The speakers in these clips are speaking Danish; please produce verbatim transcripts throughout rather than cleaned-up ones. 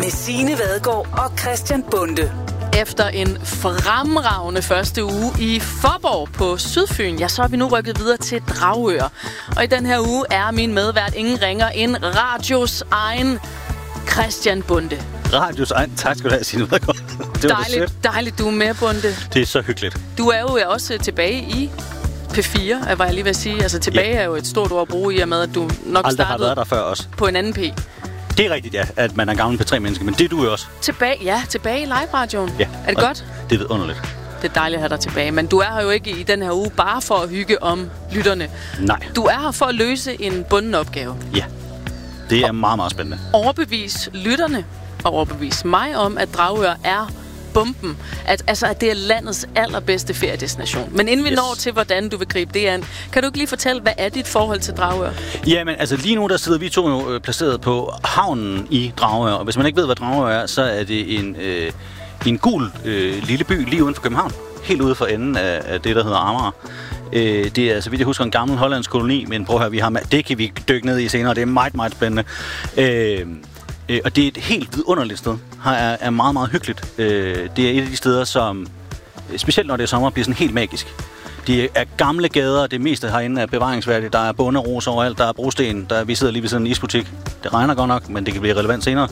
Med Signe Vadgaard og Christian Bonde. Efter en fremragende første uge i Faaborg på Sydfyn, ja, så er vi nu rykket videre til Dragør. Og i den her uge er min medvært ingen ringer end radios egen Christian Bonde. Radios egen, tak skal du have, Signe Vadgaard. Det var dejligt, det dejligt, du er med, Bonde. Det er så hyggeligt. Du er jo også tilbage i P fire, var jeg lige ved at sige. Altså tilbage ja. Er jo et stort ord at bruge i og med, at du nok Aldrig startede har været der før også. På en anden P. Det er rigtigt, ja, at man er gammel P tre-menneske, men det er du jo også. Tilbage, ja, tilbage i live-radioen. Ja. Er det godt? Det er vidunderligt. Det er dejligt at have dig tilbage, men du er her jo ikke i den her uge bare for at hygge om lytterne. Nej. Du er her for at løse en bunden opgave. Ja, det er meget, meget spændende. Overbevis lytterne og overbevis mig om, at Dragør er bomben. At, altså, at det er landets allerbedste feriedestination. Men inden vi yes. når til, hvordan du vil gribe det an, kan du ikke lige fortælle, hvad er dit forhold til Dragør? Jamen, altså lige nu, der sidder vi to jo øh, placeret på havnen i Dragør. Og hvis man ikke ved, hvad Dragør er, så er det en, øh, en gul øh, lille by lige uden for København. Helt ude for enden af, af det, der hedder Amager. Øh, det er, så vidt jeg husker, en gammel hollandsk koloni, men prøv at høre, vi har, det kan vi dykke ned i senere. Det er meget, meget spændende. Øh, Øh, og det er et helt vidunderligt sted. Her er, er meget, meget hyggeligt. Øh, det er et af de steder, som, specielt når det er sommer, bliver sådan helt magisk. Det er gamle gader, det meste herinde er bevaringsværdigt. Der er bonderos overalt, der er brosten, der er, vi sidder lige ved sådan en isbutik. Det regner godt nok, men det kan blive relevant senere.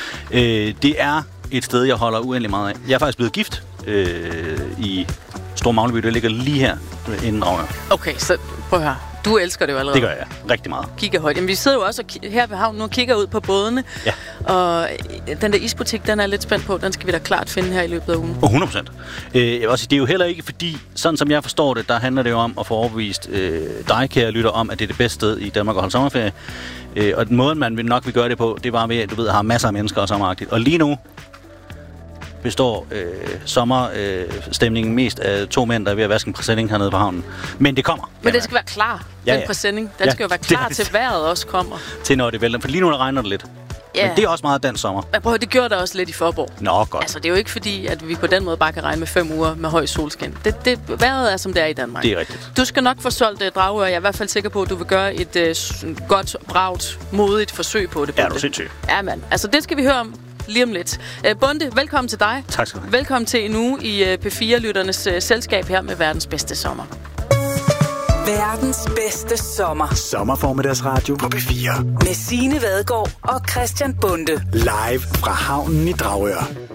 Øh, det er et sted, jeg holder uendelig meget af. Jeg er faktisk blevet gift øh, i Stor Magleby, det ligger lige her inden Dragør. Okay, så prøv at høre. Du elsker det jo allerede. Det gør jeg rigtig meget. Kigger højt. Jamen, vi sidder jo også og, her ved havnen nu og kigger ud på bådene. Ja. Og den der isbutik, den er lidt spændt på. Den skal vi da klart finde her i løbet af ugen. hundrede procent. Øh, jeg vil også sige, det er jo heller ikke fordi, sådan som jeg forstår det, der handler det jo om at få overbevist øh, dig, kære lytter, om, at det er det bedste sted i Danmark at holde sommerferie. Øh, og den måde, man nok vil gøre det på, det var ved, at du ved, at have masser af mennesker og sommeragtigt. Og lige nu består øh, sommerstemningen øh, mest af to mænd, der er ved at vaske en præsending hernede på havnen. Men det kommer. Men det skal være klar, ja, den ja. præsending. Den ja, skal jo være klar det, til vejret også kommer. Til når det vælter. For lige nu der regner det lidt. Ja. Men det er også meget dansk sommer. Men prøv, det gjorde der også lidt i Faaborg. Nå, godt. Altså, det er jo ikke fordi, at vi på den måde bare kan regne med fem uger med høj solskin. Det, det, vejret er, som det er i Danmark. Det er rigtigt. Du skal nok få solgt uh, Dragør. Jeg er i hvert fald sikker på, at du vil gøre et uh, godt, bravt, modigt forsøg på det. Ja, du er sindssygt. Ja, mand. Altså, det skal vi høre om lige om lidt. Uh, Bonde, velkommen til dig. Tak skal du have. Velkommen til en uge i uh, P fire-lytternes uh, selskab her med verdens bedste sommer. Verdens bedste sommer. Sommerformiddagsradio på P fire. Med Signe Vadgaard og Christian Bonde. Live fra havnen i Dragør.